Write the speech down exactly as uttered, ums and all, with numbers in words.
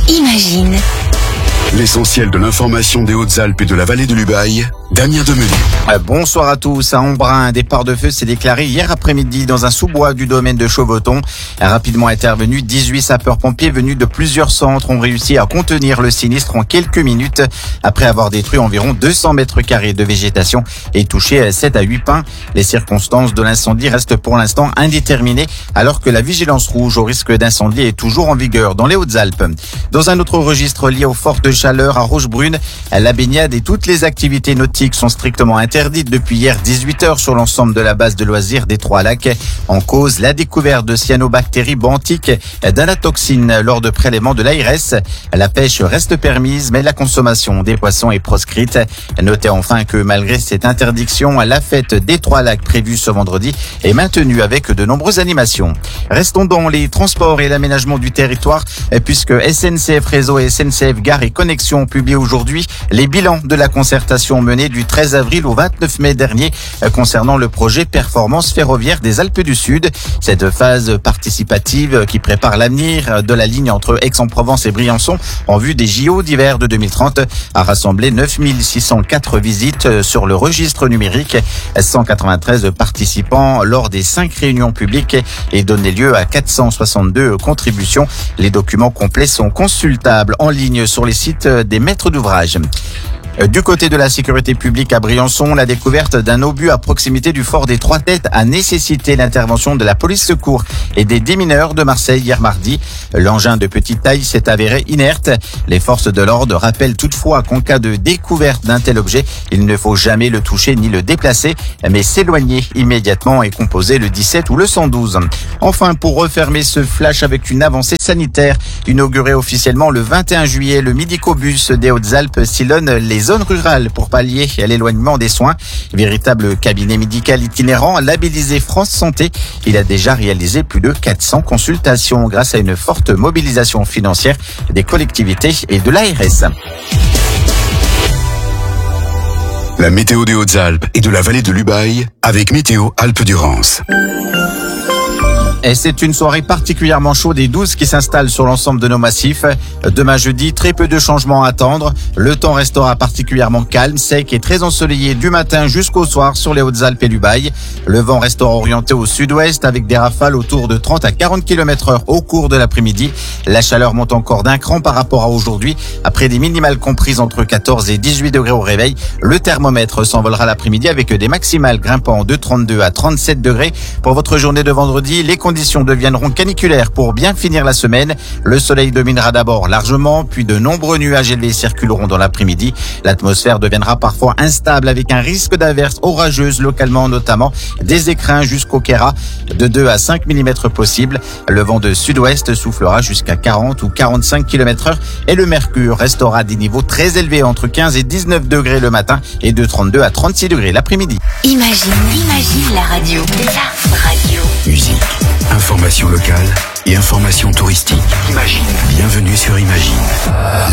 Imagine. L'essentiel de l'information des Hautes-Alpes et de la vallée de l'Ubaye, Damien Demenu. Bonsoir à tous. À Embrun, un départ de feu s'est déclaré hier après-midi dans un sous-bois du domaine de Chauveton. Rapidement intervenu, dix-huit sapeurs-pompiers venus de plusieurs centres ont réussi à contenir le sinistre en quelques minutes après avoir détruit environ deux cents mètres carrés de végétation et touché sept à huit pins. Les circonstances de l'incendie restent pour l'instant indéterminées alors que la vigilance rouge au risque d'incendie est toujours en vigueur dans les Hautes-Alpes. Dans un autre registre lié aux fortes chaleurs à Rochebrune, la baignade et toutes les activités nautiques sont strictement interdites depuis hier dix-huit heures sur l'ensemble de la base de loisirs des Trois-Lacs. En cause, la découverte de cyanobactéries benthiques d'anatoxine lors de prélèvements de l'A R S. La pêche reste permise, mais la consommation des poissons est proscrite. Notez enfin que malgré cette interdiction, la fête des Trois-Lacs prévue ce vendredi est maintenue avec de nombreuses animations. Restons dans les transports et l'aménagement du territoire, puisque S N C F Réseau et S N C F Gare et Connexion ont publié aujourd'hui les bilans de la concertation menée du treize avril au vingt-neuf mai dernier concernant le projet Performance ferroviaire des Alpes du Sud. Cette phase participative qui prépare l'avenir de la ligne entre Aix-en-Provence et Briançon en vue des J O d'hiver de deux mille trente a rassemblé neuf mille six cent quatre visites sur le registre numérique, cent quatre-vingt-treize participants lors des cinq réunions publiques et donné lieu à quatre cent soixante-deux contributions. Les documents complets sont consultables en ligne sur les sites des maîtres d'ouvrage. Du côté de la sécurité publique à Briançon, la découverte d'un obus à proximité du fort des Trois Têtes a nécessité l'intervention de la police secours et des démineurs de Marseille hier mardi. L'engin de petite taille s'est avéré inerte. Les forces de l'ordre rappellent toutefois qu'en cas de découverte d'un tel objet, il ne faut jamais le toucher ni le déplacer, mais s'éloigner immédiatement et composer le dix-sept ou le cent douze. Enfin, pour refermer ce flash avec une avancée sanitaire, inauguré officiellement le vingt et un juillet, le Midicobus des Hautes-Alpes sillonne les zones rurales pour pallier à l'éloignement des soins. Véritable cabinet médical itinérant labellisé France Santé, il a déjà réalisé plus de quatre cents consultations grâce à une forte mobilisation financière des collectivités et de l'A R S. La météo des Hautes-Alpes et de la vallée de l'Ubaye avec Météo Alpes-Durance. Et c'est une soirée particulièrement chaude et douce qui s'installe sur l'ensemble de nos massifs. Demain jeudi, très peu de changements à attendre. Le temps restera particulièrement calme, sec et très ensoleillé du matin jusqu'au soir sur les Hautes-Alpes et l'Ubaye. Le vent restera orienté au sud-ouest avec des rafales autour de trente à quarante kilomètres heure au cours de l'après-midi. La chaleur monte encore d'un cran par rapport à aujourd'hui. Après des minimales comprises entre quatorze et dix-huit degrés au réveil, le thermomètre s'envolera l'après-midi avec des maximales grimpant de trente-deux à trente-sept degrés. Pour votre journée de vendredi, les Les conditions deviendront caniculaires pour bien finir la semaine. Le soleil dominera d'abord largement, puis de nombreux nuages élevés circuleront dans l'après-midi. L'atmosphère deviendra parfois instable avec un risque d'averses orageuses localement, notamment des écrins jusqu'au Kéra, de deux à cinq millimètres possibles. Le vent de sud-ouest soufflera jusqu'à quarante ou quarante-cinq kilomètres heure et le mercure restera à des niveaux très élevés entre quinze et dix-neuf degrés le matin et de trente-deux à trente-six degrés l'après-midi. Imagine, imagine la radio. La radio. Musique, information locale et information touristique. Imagine. Bienvenue sur Imagine.